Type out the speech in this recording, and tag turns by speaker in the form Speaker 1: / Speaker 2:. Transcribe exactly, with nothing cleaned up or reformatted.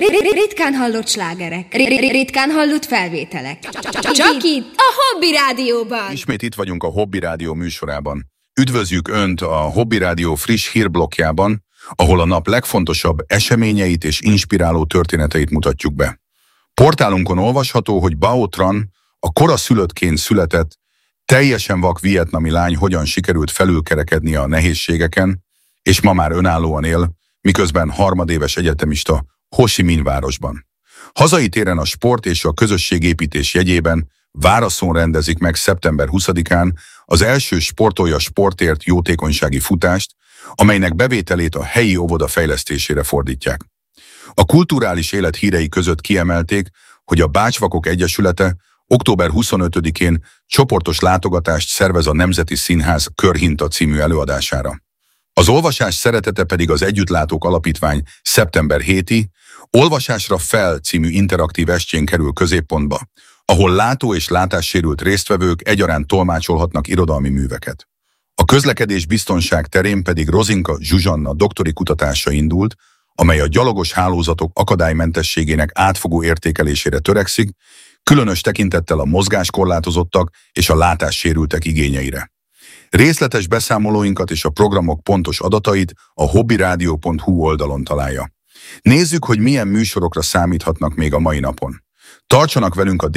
Speaker 1: Ritkán hallott slágerek, ritkán hallott felvételek. Csak itt, a Hobby Rádióban.
Speaker 2: Ismét itt vagyunk a Hobby Rádió műsorában. Üdvözljük Önt a Hobby Rádió friss hírblokkjában, ahol a nap legfontosabb eseményeit és inspiráló történeteit mutatjuk be. Portálunkon olvasható, hogy Bao Tran, a koraszülöttként született, teljesen vak vietnami lány hogyan sikerült felülkerekednie a nehézségeken, és ma már önállóan él, miközben harmadéves egyetemista Ho Chi Minh városban. Hazai téren a sport és a közösségépítés jegyében Várason rendezik meg szeptember huszadikán az első Sportolja Sportért jótékonysági futást, amelynek bevételét a helyi óvoda fejlesztésére fordítják. A kulturális élet hírei között kiemelték, hogy a Bácsvakok Egyesülete október huszonötödikén csoportos látogatást szervez a Nemzeti Színház Körhinta című előadására. Az olvasás szeretete pedig az Együttlátók Alapítvány szeptember héti Olvasásra fel című interaktív estjén kerül középpontba, ahol látó- és látássérült résztvevők egyaránt tolmácsolhatnak irodalmi műveket. A közlekedés biztonság terén pedig Rozinka Zsuzsanna doktori kutatása indult, amely a gyalogos hálózatok akadálymentességének átfogó értékelésére törekszik, különös tekintettel a mozgáskorlátozottak és a látássérültek igényeire. Részletes beszámolóinkat és a programok pontos adatait a hobbyradio pont hu oldalon találja. Nézzük, hogy milyen műsorokra számíthatnak még a mai napon. Tartsanak velünk a